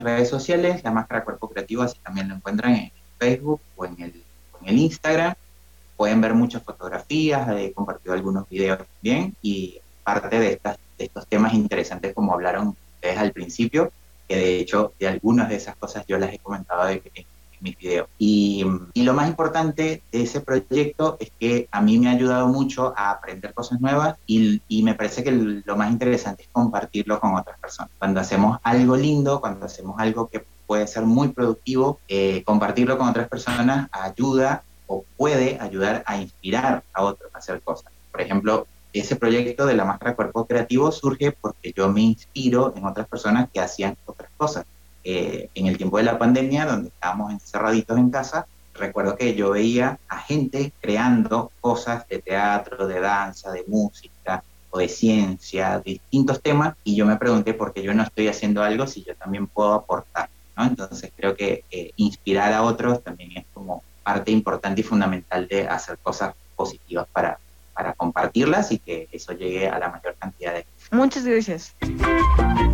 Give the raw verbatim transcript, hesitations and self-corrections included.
redes sociales, La Máscara Cuerpo Creativo, así también lo encuentran en Facebook o en el, o en el Instagram. Pueden ver muchas fotografías, he compartido algunos videos también y parte de, estas, de estos temas interesantes como hablaron ustedes al principio, que de hecho de algunas de esas cosas yo las he comentado en, en, en mis videos. Y, y lo más importante de ese proyecto es que a mí me ha ayudado mucho a aprender cosas nuevas y, y me parece que lo más interesante es compartirlo con otras personas. Cuando hacemos algo lindo, cuando hacemos algo que puede ser muy productivo, eh, compartirlo con otras personas ayuda o puede ayudar a inspirar a otros a hacer cosas. Por ejemplo, ese proyecto de la máscara cuerpo creativo surge porque yo me inspiro en otras personas que hacían otras cosas. Eh, en el tiempo de la pandemia, donde estábamos encerraditos en casa, recuerdo que yo veía a gente creando cosas de teatro, de danza, de música o de ciencia, de distintos temas, y yo me pregunté por qué yo no estoy haciendo algo si yo también puedo aportar, ¿no? Entonces creo que eh, inspirar a otros también es como parte importante y fundamental de hacer cosas positivas para, para compartirlas y que eso llegue a la mayor cantidad de... Muchas gracias.